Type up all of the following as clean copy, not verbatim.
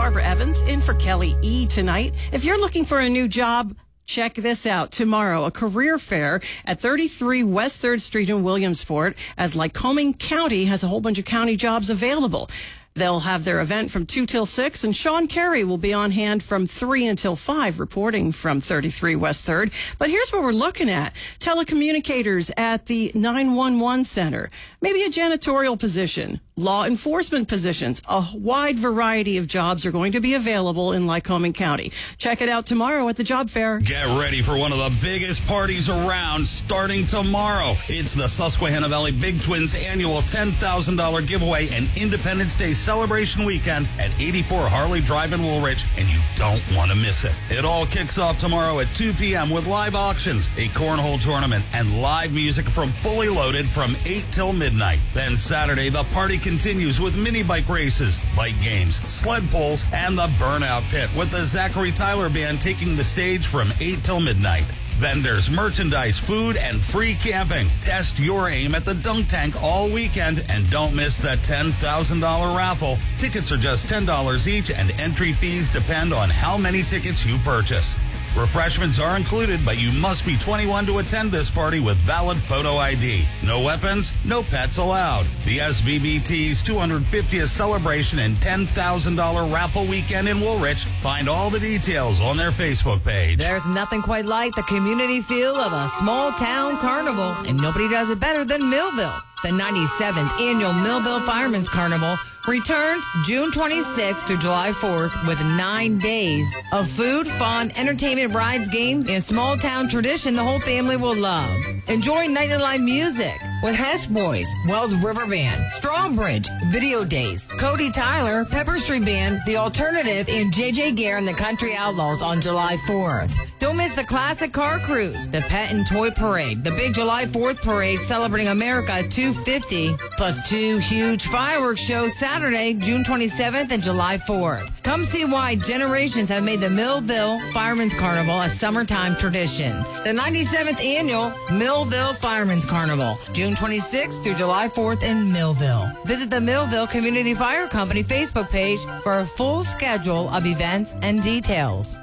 Barbara Evans in for Kelly E. tonight. If you're looking for a new job, check this out. Tomorrow, a career fair at 33 West 3rd Street in Williamsport, as Lycoming County has a whole bunch of county jobs available. They'll have their event from 2 till 6, and Sean Carey will be on hand from 3 until 5, reporting from 33 West 3rd. But here's what we're looking at. Telecommunicators at the 911 Center, maybe a janitorial position, law enforcement positions. A wide variety of jobs are going to be available in Lycoming County. Check it out tomorrow at the job fair. Get ready for one of the biggest parties around starting tomorrow. It's the Susquehanna Valley Big Twins annual $10,000 giveaway and Independence Day celebration weekend at 84 Harley Drive in Woolwich, and you don't want to miss it. It all kicks off tomorrow at 2 p.m. with live auctions, a cornhole tournament, and live music from Fully Loaded from 8 till midnight. Then Saturday, the party continues with mini bike races, bike games, sled pulls, and the Burnout Pit with the Zachary Tyler Band taking the stage from 8 till midnight. Vendors, merchandise, food, and free camping. Test your aim at the Dunk Tank all weekend, and don't miss the $10,000 raffle. Tickets are just $10 each, and entry fees depend on how many tickets you purchase. Refreshments are included, but you must be 21 to attend this party with valid photo ID. No weapons, no pets allowed. The SVBT's 250th celebration and $10,000 raffle weekend in Woolwich. Find all the details on their Facebook page. There's nothing quite like the community feel of a small town carnival, and nobody does it better than Millville. The 97th Annual Millville Fireman's Carnival returns June 26th through July 4th with 9 days of food, fun, entertainment, rides, games, and small town tradition the whole family will love. Enjoy nightly live music with Hess Boys, Wells River Band, Strawbridge, Video Days, Cody Tyler, Pepper Street Band, The Alternative, and J.J. Gare and the Country Outlaws on July 4th. Don't miss the Classic Car Cruise, the Pet and Toy Parade, the big July 4th Parade celebrating America 250, plus 2 huge fireworks shows Saturday, June 27th and July 4th. Come see why generations have made the Millville Fireman's Carnival a summertime tradition. The 97th Annual Millville Fireman's Carnival, June 26th through July 4th in Millville. Visit the Millville Community Fire Company Facebook page for a full schedule of events and details.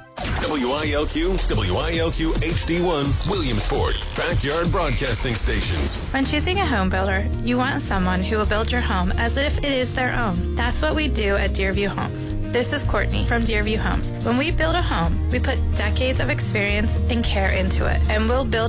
WILQ HD1, Williamsport, Backyard Broadcasting Stations. When choosing a home builder, you want someone who will build your home as if it is their own. That's what we do at Deerview Homes. This is Courtney from Deerview Homes. When we build a home, we put decades of experience and care into it, and we'll build